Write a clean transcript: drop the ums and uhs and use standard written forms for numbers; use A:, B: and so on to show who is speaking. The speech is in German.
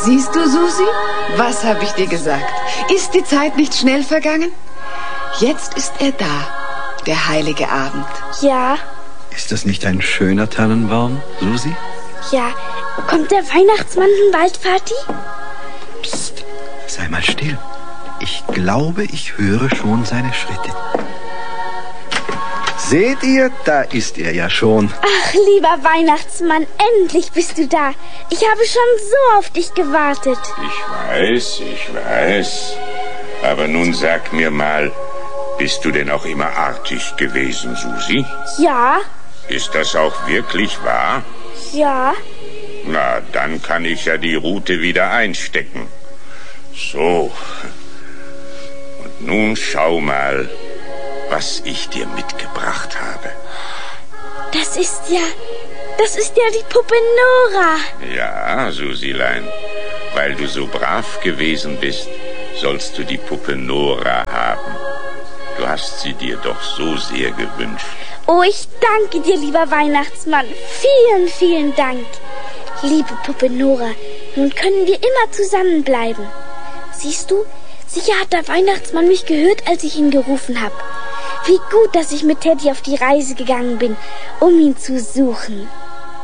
A: Siehst du, Susi? Was habe ich dir gesagt? Ist die Zeit nicht schnell vergangen? Jetzt ist er da, der heilige Abend.
B: Ja.
C: Ist das nicht ein schöner Tannenbaum, Susi?
B: Ja. Kommt der Weihnachtsmann in den Wald, Vati?
C: Psst, sei mal still. Ich glaube, ich höre schon seine Schritte. Seht ihr, da ist er ja schon.
B: Ach, lieber Weihnachtsmann, endlich bist du da. Ich habe schon so auf dich gewartet.
D: Ich weiß. Aber nun sag mir mal, bist du denn auch immer artig gewesen, Susi?
B: Ja.
D: Ist das auch wirklich wahr?
B: Ja.
D: Na, dann kann ich ja die Rute wieder einstecken. So. Und nun schau mal, was ich dir mitgebracht habe.
B: Das ist ja die Puppe Nora.
D: Ja, Susilein, weil du so brav gewesen bist, sollst du die Puppe Nora haben. Du hast sie dir doch so sehr gewünscht.
B: Oh, ich danke dir, lieber Weihnachtsmann. Vielen, vielen Dank. Liebe Puppe Nora, nun können wir immer zusammenbleiben. Siehst du, sicher hat der Weihnachtsmann mich gehört, als ich ihn gerufen habe. Wie gut, dass ich mit Teddy auf die Reise gegangen bin, um ihn zu suchen.